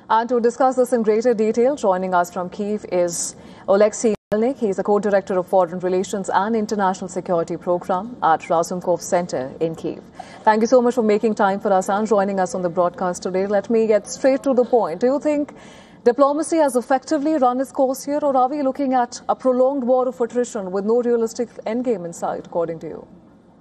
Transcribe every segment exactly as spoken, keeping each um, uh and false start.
And to discuss this in greater detail, joining us from Kyiv is Oleksiy Melnyk. He is the co-director of Foreign Relations and International Security Program at Razumkov Center in Kyiv. Thank you so much for making time for us and joining us on the broadcast today. Let me get straight to the point. Do you think diplomacy has effectively run its course here, or are we looking at a prolonged war of attrition with no realistic endgame in sight, according to you?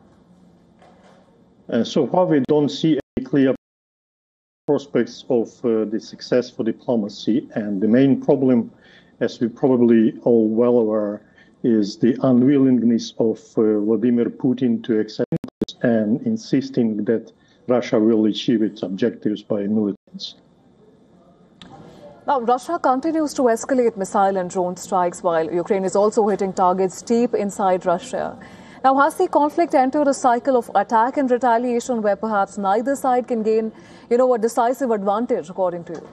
Uh, so far, we don't see any clear prospects of uh, the success for diplomacy. And the main problem, as we probably all well aware, is the unwillingness of uh, Vladimir Putin to accept this and insisting that Russia will achieve its objectives by military means. Now, Russia continues to escalate missile and drone strikes while Ukraine is also hitting targets deep inside Russia. Now, has the conflict entered a cycle of attack and retaliation where perhaps neither side can gain, you know, a decisive advantage, according to you?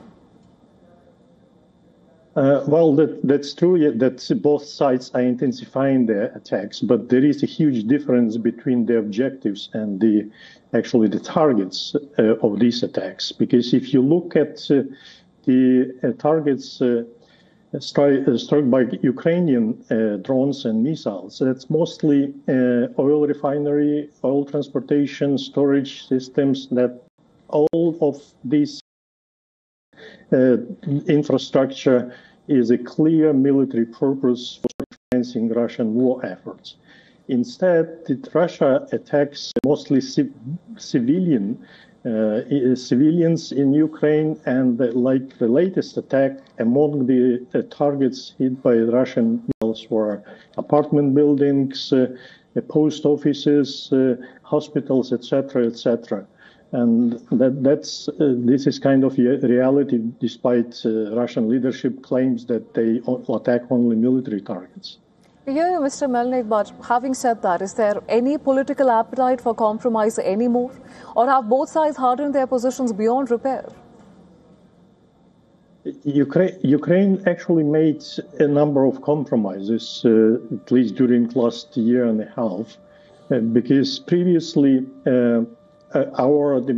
Uh, well, that, that's true, yeah, that both sides are intensifying their attacks, but there is a huge difference between the objectives and the actually the targets uh, of these attacks. Because if you look at uh, the uh, targets uh, struck uh, struck by Ukrainian uh, drones and missiles, that's mostly uh, oil refinery, oil transportation, storage systems, that all of these uh, infrastructure is a clear military purpose for financing Russian war efforts. Instead, Russia attacks mostly civ civilian Uh, civilians in Ukraine, and uh, like the latest attack, among the uh, targets hit by Russian missiles were apartment buildings, uh, post offices, uh, hospitals, et cetera, et cetera. And that, that's uh, this is kind of a reality, despite uh, Russian leadership claims that they attack only military targets. Yeah, Mister Melnyk, but having said that, is there any political appetite for compromise anymore? Or have both sides hardened their positions beyond repair? Ukraine, Ukraine actually made a number of compromises, uh, at least during last year and a half, uh, because previously uh, our